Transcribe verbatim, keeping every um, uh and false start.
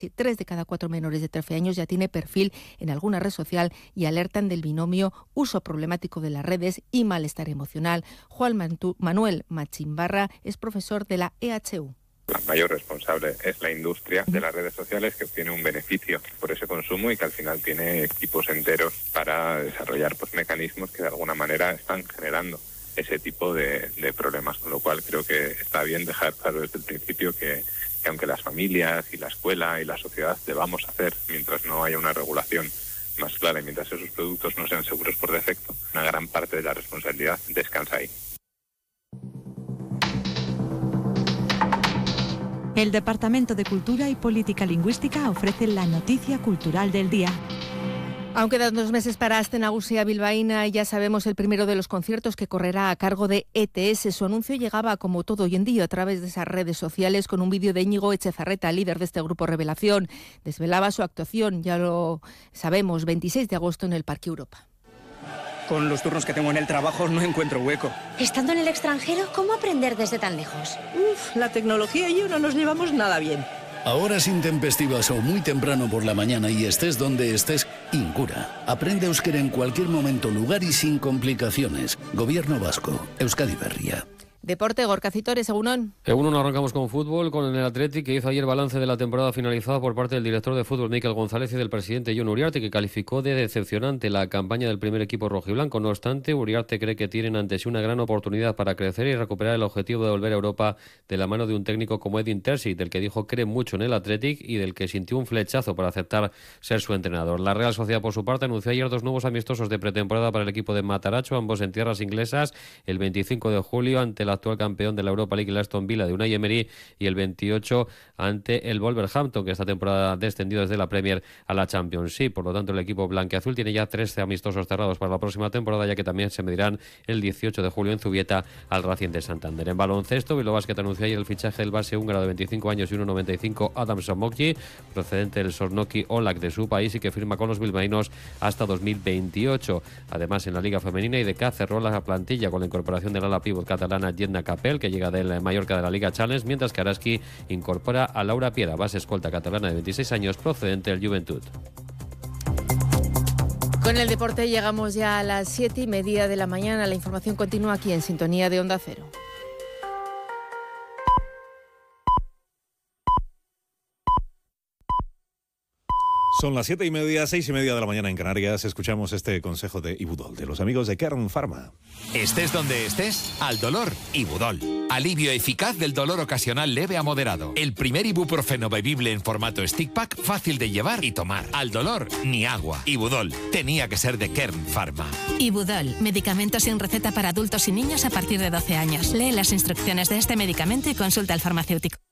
Tres de cada cuatro menores de trece años ya tiene perfil en alguna red social y alertan del binomio uso problemático de las redes y malestar emocional. Juan Manuel Machimbarra es profesor de la E H U. La mayor responsable es la industria de las redes sociales, que obtiene un beneficio por ese consumo y que al final tiene equipos enteros para desarrollar pues, mecanismos que de alguna manera están generando ese tipo de, de problemas, con lo cual creo que está bien dejar claro desde el principio que, que aunque las familias y la escuela y la sociedad debamos hacer mientras no haya una regulación más clara y mientras esos productos no sean seguros por defecto, una gran parte de la responsabilidad descansa ahí. El Departamento de Cultura y Política Lingüística ofrece la noticia cultural del día. Aún quedan dos meses para Aste Nagusia bilbaína y ya sabemos el primero de los conciertos que correrá a cargo de E T S. Su anuncio llegaba, como todo hoy en día, a través de esas redes sociales con un vídeo de Íñigo Echezarreta, líder de este grupo Revelación. Desvelaba su actuación, ya lo sabemos, veintiséis de agosto en el Parque Europa. Con los turnos que tengo en el trabajo no encuentro hueco. Estando en el extranjero, ¿cómo aprender desde tan lejos? Uf, la tecnología y yo no nos llevamos nada bien. Horas intempestivas o muy temprano por la mañana y estés donde estés, Incura. Aprende euskera en cualquier momento, lugar y sin complicaciones. Gobierno vasco, Euskadi Berria. Deporte, Gorka Citores, Egunon. Egunon, arrancamos con fútbol, con el Athletic, que hizo ayer balance de la temporada finalizada por parte del director de fútbol Mikel González y del presidente Jon Uriarte, que calificó de decepcionante la campaña del primer equipo rojiblanco. No obstante, Uriarte cree que tienen ante sí una gran oportunidad para crecer y recuperar el objetivo de volver a Europa de la mano de un técnico como Edin Terzic, del que dijo cree mucho en el Athletic y del que sintió un flechazo para aceptar ser su entrenador. La Real Sociedad, por su parte, anunció ayer dos nuevos amistosos de pretemporada para el equipo de Mataracho, ambos en tierras inglesas, el veinticinco de julio ante el actual campeón de la Europa League, el Aston Villa de Unai Emery, y el veintiocho ante el Wolverhampton, que esta temporada ha descendido desde la Premier a la Championship. Por lo tanto, el equipo blanquiazul tiene ya trece amistosos cerrados para la próxima temporada, ya que también se medirán el dieciocho de julio en Zubieta al Racing de Santander. En baloncesto, Bilbao Basket anunció ayer el fichaje del base húngaro de veinticinco años y uno noventa y cinco, Adam Samokji, procedente del Sornoki Olak de su país y que firma con los bilbaínos hasta dos mil veintiocho. Además, en la Liga Femenina, I D K cerró la plantilla con la incorporación del ala pívot catalana Jedna Capel, que llega del Mallorca de la Liga Challenge, mientras que Araski incorpora a Laura Piera, base escolta catalana de veintiséis años, procedente del Juventud. Con el deporte llegamos ya a las siete y media de la mañana. La información continúa aquí en Sintonía de Onda Cero. Son las siete y media, seis y media de la mañana en Canarias. Escuchamos este consejo de Ibudol, de los amigos de Kern Pharma. Estés donde estés, al dolor, Ibudol. Alivio eficaz del dolor ocasional leve a moderado. El primer ibuprofeno bebible en formato stick pack, fácil de llevar y tomar. Al dolor, ni agua. Ibudol, tenía que ser de Kern Pharma. Ibudol, medicamento sin receta para adultos y niños a partir de doce años. Lee las instrucciones de este medicamento y consulta al farmacéutico.